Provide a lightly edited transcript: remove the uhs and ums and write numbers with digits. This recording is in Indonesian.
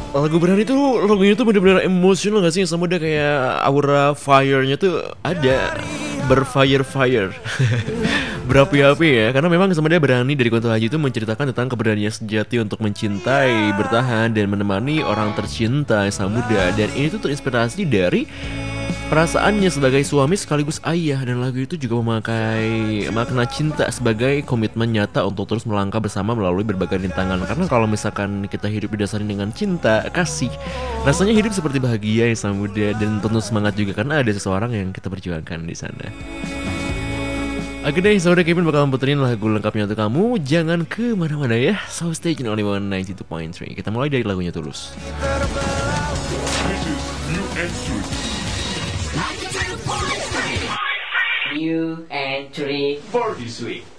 Lagu Berani tuh lagunya tuh bener-bener emosional gak sih? Sama dia kayak aura fire-nya tuh ada, berfire-fire. Berapi-api ya, karena memang sama dia Berani dari Kunto Aji itu menceritakan tentang keberanian sejati untuk mencintai, bertahan, dan menemani orang tercinta Samudra. Dan ini tuh terinspirasi dari perasaannya sebagai suami sekaligus ayah, dan lagu itu juga memakai makna cinta sebagai komitmen nyata untuk terus melangkah bersama melalui berbagai rintangan. Karena kalau misalkan kita hidup didasari dengan cinta, kasih, rasanya hidup seperti bahagia ya Samudra, dan tentu semangat juga karena ada seseorang yang kita perjuangkan di sana. Oke deh, saudara Kevin bakal puterin lagu lengkapnya untuk kamu. Jangan kemana-mana ya. So stay tune only 192.3. Kita mulai dari lagunya Tulus. New entry for this week.